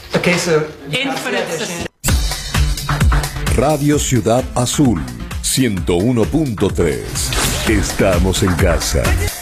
Okay, so Infinite. Radio Ciudad Azul 101.3. Estamos en casa.